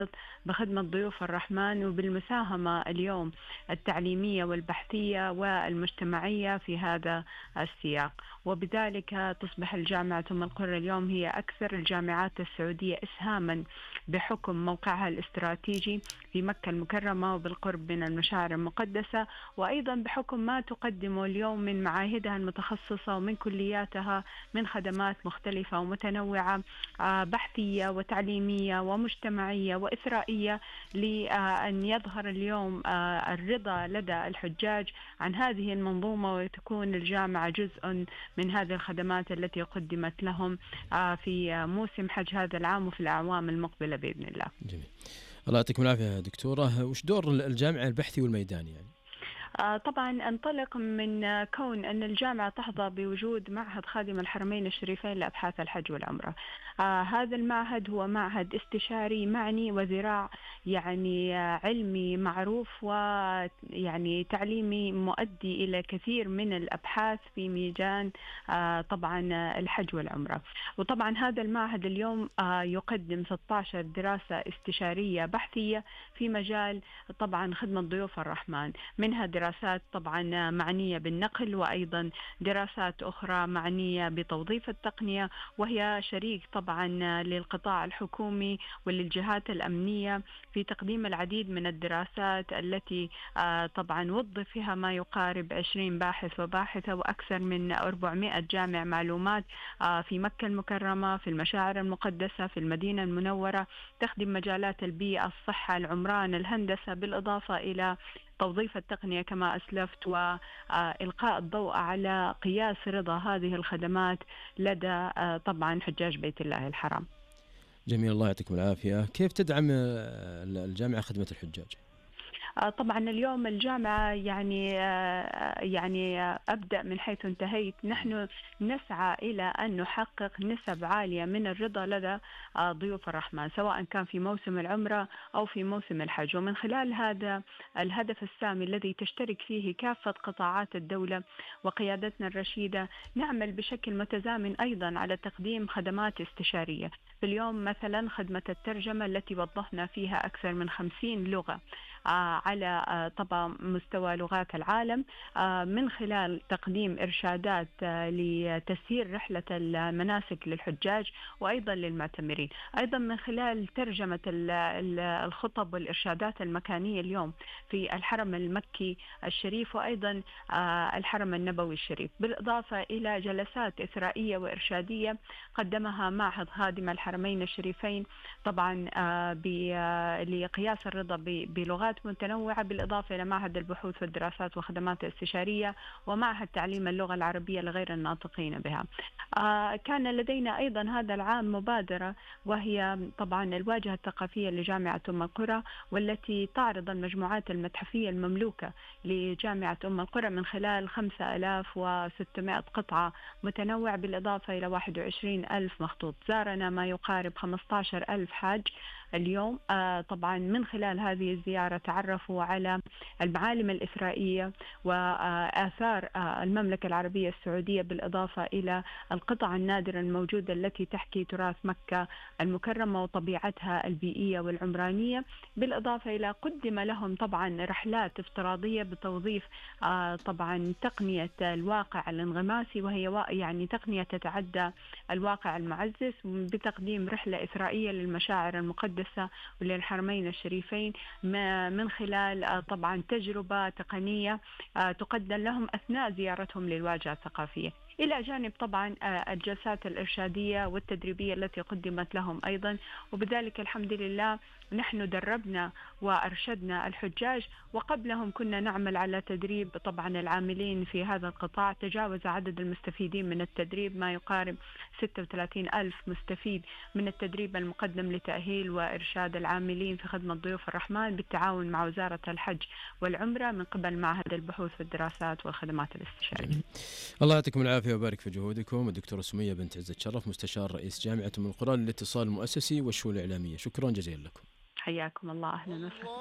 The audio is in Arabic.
بخدمة ضيوف الرحمن وبالمساهمة اليوم التعليمية والبحثية والمجتمعية في هذا السياق. وبذلك تصبح الجامعة أم القرى اليوم هي أكثر الجامعات السعودية إسهاما بحكم موقعها الاستراتيجي في مكة المكرمة وبالقرب من المشاعر المقدسة، وأيضا بحكم ما تقدمه اليوم من معاهدها المتخصصة ومن كلياتها من خدمات مختلفة ومتنوعة، بحثية وتعليمية ومجتمعية وإثرائية، لأن يظهر اليوم الرضا لدى الحجاج عن هذه المنظومة، وتكون الجامعة جزء من هذه الخدمات التي قدمت لهم في موسم حج هذا العام وفي الأعوام المقبلة بإذن الله. جميل. الله يعطيكم العافية دكتورة. وش دور الجامعة البحثي والميداني يعني؟ طبعا انطلق من كون أن الجامعة تحظى بوجود معهد خادم الحرمين الشريفين لأبحاث الحج والعمرة. هذا المعهد هو معهد استشاري معني وذراع يعني علمي معروف ويعني تعليمي مؤدي إلى كثير من الأبحاث في ميدان طبعا الحج والعمرة. وطبعا هذا المعهد اليوم يقدم 16 دراسة استشارية بحثية في مجال طبعا خدمة ضيوف الرحمن، منها دراسات طبعا معنية بالنقل، وأيضا دراسات أخرى معنية بتوظيف التقنية، وهي شريك طبعا للقطاع الحكومي وللجهات الأمنية في تقديم العديد من الدراسات التي طبعا وظف فيها ما يقارب 20 باحث وباحثة وأكثر من 400 جامع معلومات في مكة المكرمة، في المشاعر المقدسة، في المدينة المنورة، تخدم مجالات البيئة، الصحة، العمران، الهندسة، بالإضافة إلى توظيف التقنية كما أسلفت، وإلقاء الضوء على قياس رضا هذه الخدمات لدى طبعا حجاج بيت الله الحرام. جميل. الله يعطيكم العافية. كيف تدعم الجامعة خدمة الحجاج؟ طبعا اليوم الجامعة يعني أبدأ من حيث انتهيت. نحن نسعى إلى أن نحقق نسب عالية من الرضا لدى ضيوف الرحمن، سواء كان في موسم العمرة أو في موسم الحج. ومن خلال هذا الهدف السامي الذي تشترك فيه كافة قطاعات الدولة وقيادتنا الرشيدة، نعمل بشكل متزامن أيضا على تقديم خدمات استشارية. في اليوم مثلا خدمة الترجمة التي وضحنا فيها أكثر من 50 لغة على طبعا مستوى لغات العالم، من خلال تقديم إرشادات لتسهيل رحلة المناسك للحجاج وأيضا للمعتمرين، أيضا من خلال ترجمة الخطب والإرشادات المكانية اليوم في الحرم المكي الشريف وأيضا الحرم النبوي الشريف، بالإضافة إلى جلسات إثرائية وإرشادية قدمها معهد خادم الحرمين الشريفين طبعا لقياس الرضا بلغات متنوعة، بالإضافة إلى معهد البحوث والدراسات وخدمات الاستشارية ومعهد تعليم اللغة العربية لغير الناطقين بها. كان لدينا أيضا هذا العام مبادرة، وهي طبعا الواجهة الثقافية لجامعة أم القرى، والتي تعرض المجموعات المتحفية المملوكة لجامعة أم القرى من خلال 5600 قطعة متنوعة، بالإضافة إلى 21,000 مخطوط. زارنا ما يقارب 15,000 حاج اليوم. طبعا من خلال هذه الزيارة تعرفوا على المعالم الإثرائية وآثار المملكة العربية السعودية، بالإضافة إلى القطع النادرة الموجودة التي تحكي تراث مكة المكرمة وطبيعتها البيئية والعمرانية، بالإضافة إلى قدم لهم طبعا رحلات افتراضية بتوظيف طبعا تقنية الواقع الانغماسي، وهي يعني تقنية تتعدى الواقع المعزز، بتقديم رحلة إثرائية للمشاعر المقدسة وللحرمين الشريفين من خلال طبعا تجربة تقنية تقدم لهم أثناء زيارتهم للواجهة الثقافية، إلى جانب طبعا الجلسات الإرشادية والتدريبية التي قدمت لهم أيضا. وبذلك الحمد لله نحن دربنا وأرشدنا الحجاج، وقبلهم كنا نعمل على تدريب طبعا العاملين في هذا القطاع. تجاوز عدد المستفيدين من التدريب ما يقارب 36,000 مستفيد من التدريب المقدم لتأهيل وإرشاد العاملين في خدمة ضيوف الرحمن بالتعاون مع وزارة الحج والعمرة من قبل معهد البحوث والدراسات والخدمات الاستشارية. الله يعطيكم العافية ويبارك في جهودكم. الدكتورة سمية بنت عزة شرف، مستشار رئيس جامعة أم القرى للاتصال المؤسسي والشؤون الإعلامية، شكرا جزيلا لكم. حياكم الله، أهلا وسهلا.